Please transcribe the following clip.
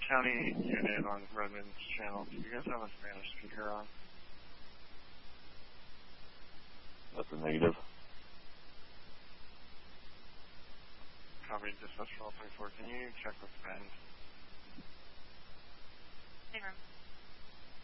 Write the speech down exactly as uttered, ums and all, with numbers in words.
County unit on Redmond's channel. Do you guys have a Spanish speaker on? That's a negative. Copy, dispatch twelve thirty-four. Can you check with Ben? Hey, room.